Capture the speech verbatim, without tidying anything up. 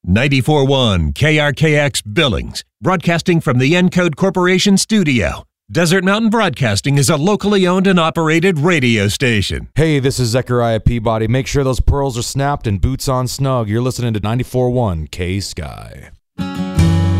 ninety-four point one K R K X Billings, broadcasting from the Encode Corporation studio. Desert Mountain Broadcasting is a locally owned and operated radio station. Hey, this is Zechariah Peabody. Make sure those pearls are snapped and boots on snug. You're listening to ninety-four point one K-Sky.